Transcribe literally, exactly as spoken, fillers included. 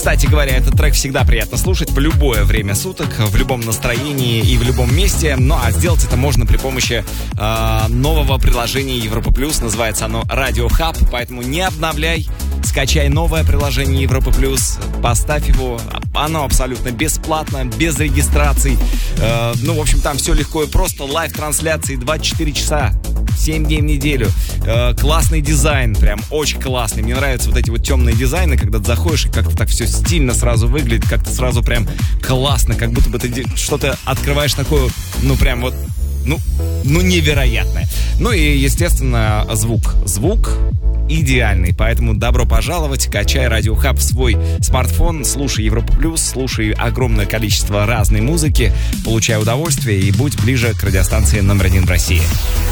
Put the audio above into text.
Кстати говоря, этот трек всегда приятно слушать в любое время суток, в любом настроении и в любом месте. Ну а сделать это можно при помощи э, нового приложения Европа Плюс. Называется оно Radio Hub, поэтому не обновляй. Скачай новое приложение Европа Плюс, поставь его. Оно абсолютно бесплатно, без регистраций. Э, ну, в общем, там все легко и просто. Лайв-трансляции двадцать четыре часа, семь дней в неделю. Э, классный дизайн, прям очень классный. Мне нравятся вот эти вот темные дизайны, когда ты заходишь и как-то так все стильно сразу выглядит, как-то сразу прям классно, как будто бы ты что-то открываешь такое, ну, прям вот, ну, ну, невероятное. Ну и, естественно, звук. Звук идеальный, поэтому добро пожаловать, качай Radio Hub в свой смартфон, слушай Европа Плюс, слушай огромное количество разной музыки, получай удовольствие и будь ближе к радиостанции номер один в России.